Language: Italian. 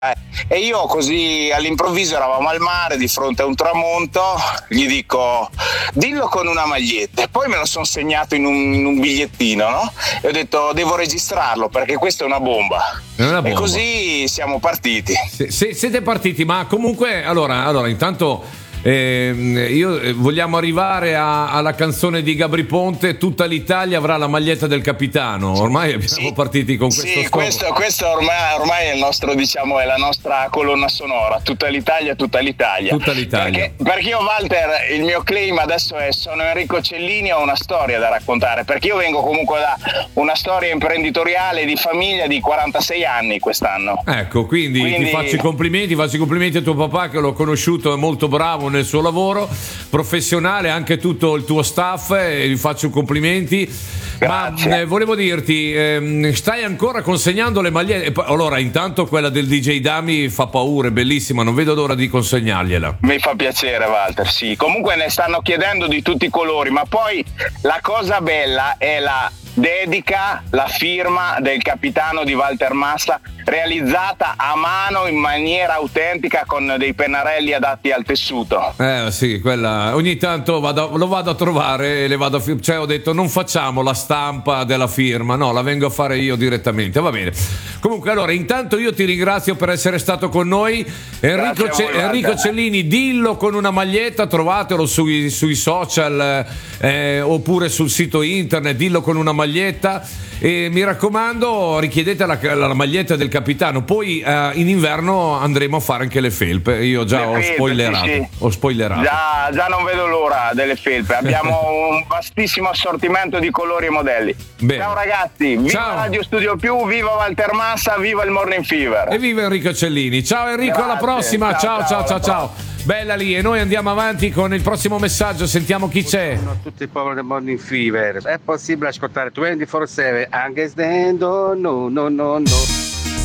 E io così all'improvviso eravamo al mare di fronte a un tramonto, gli dico dillo con una maglietta, e poi me lo sono segnato in un bigliettino, no? E ho detto devo registrarlo perché questa è una bomba. È una bomba. E così siamo partiti. Siete partiti, ma comunque allora intanto vogliamo arrivare alla canzone di Gabry Ponte, tutta l'Italia avrà la maglietta del capitano. Ormai siamo partiti con questo scopo. Questo ormai è il nostro, diciamo, è la nostra colonna sonora, tutta l'Italia. Perché io, Walter, il mio claim adesso è: sono Enrico Cellini, ho una storia da raccontare, perché io vengo comunque da una storia imprenditoriale di famiglia di 46 anni quest'anno. Ecco, quindi ti faccio i complimenti a tuo papà, che l'ho conosciuto, è molto bravo nel suo lavoro professionale, anche tutto il tuo staff, e vi faccio complimenti. Grazie. Ma volevo dirti, stai ancora consegnando le magliette? Allora, intanto quella del DJ Dami fa paura, è bellissima, non vedo l'ora di consegnargliela. Mi fa piacere, Walter, sì. Comunque ne stanno chiedendo di tutti i colori, ma poi la cosa bella è la dedica, la firma del capitano di Walter Massa, realizzata a mano in maniera autentica con dei pennarelli adatti al tessuto. Sì, quella ogni tanto lo vado a trovare e le vado a cioè ho detto non facciamo la stampa della firma, no, la vengo a fare io direttamente, va bene. Comunque, allora, intanto io ti ringrazio per essere stato con noi. Enrico Cellini, dillo con una maglietta, trovatelo sui social oppure sul sito internet, dillo con una maglietta, e mi raccomando richiedete la maglietta del capitano. Poi in inverno andremo a fare anche le felpe, io già ho spoilerato. Sì. Ho spoilerato. Già non vedo l'ora delle felpe, abbiamo un vastissimo assortimento di colori e modelli. Bene. Ciao ragazzi, viva Radio Studio Più, viva Walter Massa, viva il Morning Fever e viva Enrico Cellini. Ciao Enrico, grazie. Alla prossima. Ciao. Bella lì, e noi andiamo avanti con il prossimo messaggio, sentiamo chi c'è. Buongiorno a tutti il popolo del Morning Fever. È possibile ascoltare 24/7 anche stendo? No.